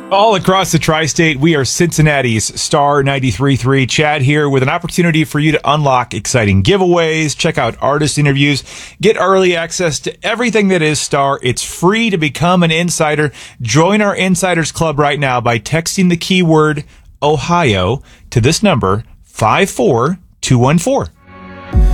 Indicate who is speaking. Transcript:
Speaker 1: All across the tri-state, we are Cincinnati's Star 93.3. Chad here with an opportunity for you to unlock exciting giveaways, check out artist interviews, get early access to everything that is Star. It's free to become an insider. Join our Insiders Club right now by texting the keyword Ohio to this number, 54214.